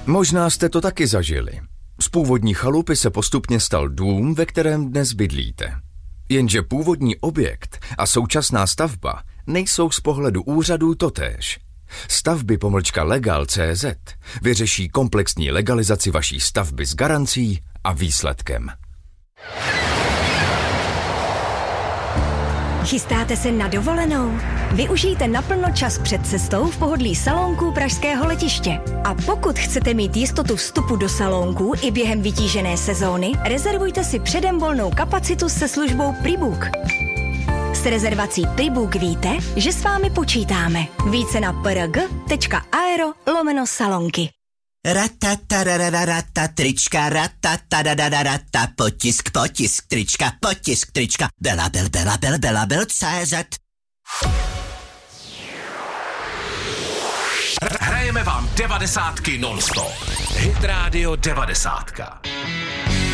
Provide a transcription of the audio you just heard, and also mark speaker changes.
Speaker 1: Možná jste to taky zažili. Z původní chalupy se postupně stal dům, ve kterém dnes bydlíte. Jenže původní objekt a současná stavba nejsou z pohledu úřadů totéž. Stavby-legal.cz vyřeší komplexní legalizaci vaší stavby s garancí a výsledkem.
Speaker 2: Chystáte se na dovolenou? Využijte naplno čas před cestou v pohodlí salónků pražského letiště. A pokud chcete mít jistotu vstupu do salónků i během vytížené sezóny, rezervujte si předem volnou kapacitu se službou Prebook. S rezervací Prebook víte, že s vámi počítáme. Více na prg.aero/salonky.
Speaker 3: Ratatarararata, trička, ratatarararata, potisk, trička, belabel.cz.
Speaker 4: Hrajeme vám 90 non-stop. Hit Radio 90.